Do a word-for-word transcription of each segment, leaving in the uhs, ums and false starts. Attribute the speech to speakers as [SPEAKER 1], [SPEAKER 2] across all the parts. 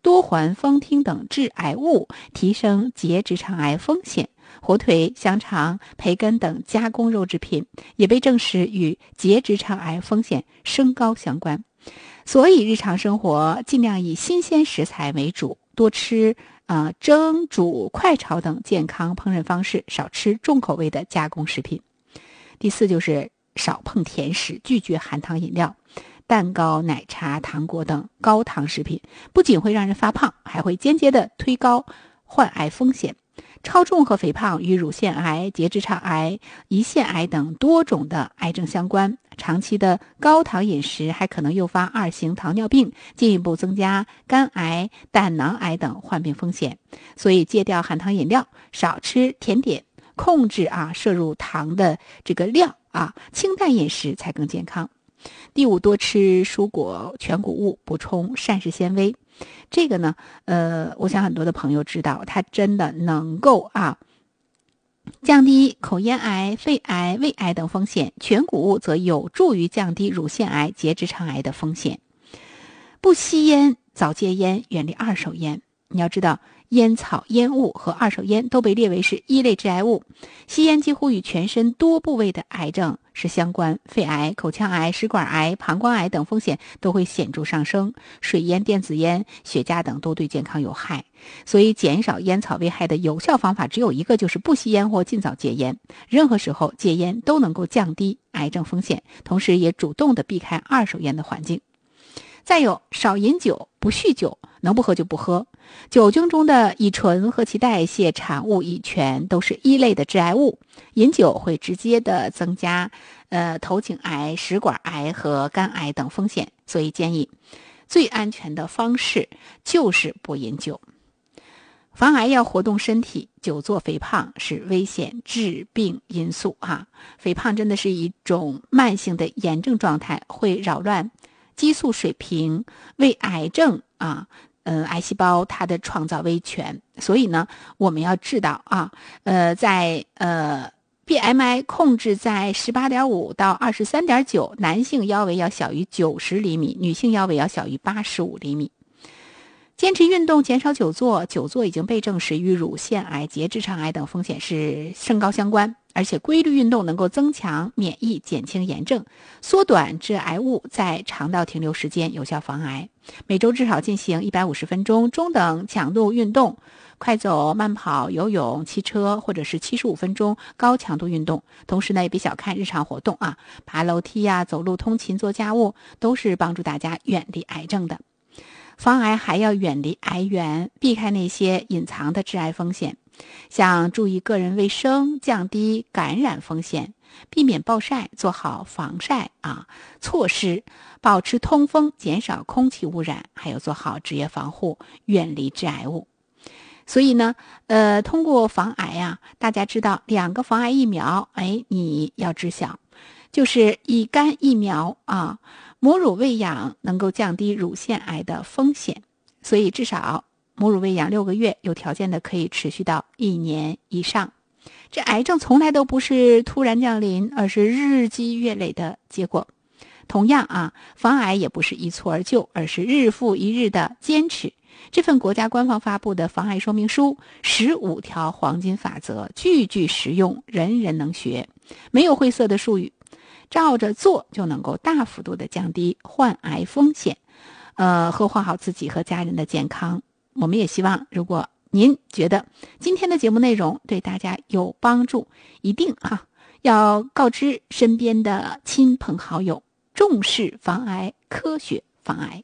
[SPEAKER 1] 多环芳烃等致癌物，提升结直肠癌风险。火腿、香肠、培根等加工肉制品也被证实与结直肠癌风险升高相关。所以日常生活尽量以新鲜食材为主，多吃呃蒸、煮、快炒等健康烹饪方式，少吃重口味的加工食品。第四就是少碰甜食，拒绝含糖饮料、蛋糕、奶茶、糖果等高糖食品，不仅会让人发胖，还会间接的推高患癌风险。超重和肥胖与乳腺癌、结直肠癌、胰腺癌等多种的癌症相关。长期的高糖饮食还可能诱发二型糖尿病，进一步增加肝癌、胆囊癌等患病风险。所以戒掉含糖饮料，少吃甜点，控制啊摄入糖的这个量啊，清淡饮食才更健康。第五，多吃蔬果、全谷物，补充膳食纤维。这个呢，呃，我想很多的朋友知道，它真的能够啊降低口咽癌、肺癌、胃癌等风险。全谷物则有助于降低乳腺癌、结直肠癌的风险。不吸烟，早戒烟，远离二手烟。你要知道，烟草、烟雾和二手烟都被列为是一类致癌物。吸烟几乎与全身多部位的癌症是相关，肺癌、口腔癌、食管癌、膀胱癌等风险都会显著上升。水烟、电子烟、雪茄等都对健康有害。所以减少烟草危害的有效方法只有一个，就是不吸烟或尽早戒烟。任何时候戒烟都能够降低癌症风险，同时也主动的避开二手烟的环境。再有，少饮酒，不酗酒，能不喝就不喝。酒精中的乙醇和其代谢产物乙醛都是一类的致癌物，饮酒会直接的增加呃头颈癌、食管癌和肝癌等风险，所以建议最安全的方式就是不饮酒。防癌要活动身体，久坐肥胖是危险致病因素啊！肥胖真的是一种慢性的炎症状态，会扰乱激素水平，为癌症啊，呃，癌细胞它的创造威权。所以呢，我们要知道啊，呃，在呃 B M I 控制在 十八点五 到 二十三点九， 男性腰围要小于九十厘米，女性腰围要小于八十五厘米。坚持运动，减少久坐，久坐已经被证实与乳腺癌、结直肠癌等风险是升高相关。而且规律运动能够增强免疫，减轻炎症，缩短致癌物在肠道停留时间，有效防癌。每周至少进行一百五十分钟中等强度运动，快走、慢跑、游泳、骑车，或者是七十五分钟高强度运动。同时呢，也别小看日常活动啊，爬楼梯啊、走路通勤、做家务，都是帮助大家远离癌症的。防癌还要远离癌源，避开那些隐藏的致癌风险，像注意个人卫生，降低感染风险，避免暴晒，做好防晒啊措施，保持通风，减少空气污染，还有做好职业防护，远离致癌物。所以呢，呃，通过防癌啊，大家知道两个防癌疫苗，哎，你要知晓，就是乙肝疫苗啊。母乳喂养能够降低乳腺癌的风险，所以至少母乳喂养六个月，有条件的可以持续到一年以上。这癌症从来都不是突然降临，而是日积月累的结果。同样啊，防癌也不是一蹴而就，而是日复一日的坚持。这份国家官方发布的防癌说明书，十五条黄金法则，句句实用，人人能学，没有晦涩的术语。照着做就能够大幅度的降低患癌风险，呃，呵护好自己和家人的健康。我们也希望，如果您觉得今天的节目内容对大家有帮助，一定啊要告知身边的亲朋好友，重视防癌，科学防癌。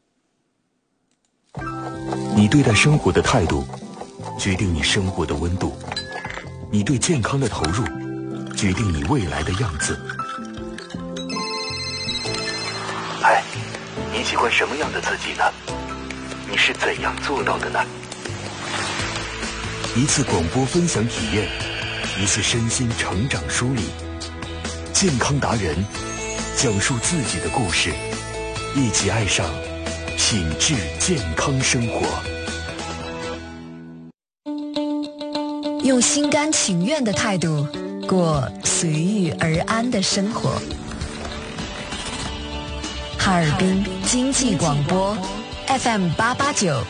[SPEAKER 2] 你对待生活的态度，决定你生活的温度；你对健康的投入，决定你未来的样子。嗨，你喜欢什么样的自己呢？你是怎样做到的呢？一次广播分享体验，一次身心成长梳理，健康达人讲述自己的故事，一起爱上品质健康生活，
[SPEAKER 3] 用心甘情愿的态度过随遇而安的生活。哈尔滨经济广播 F M 八八九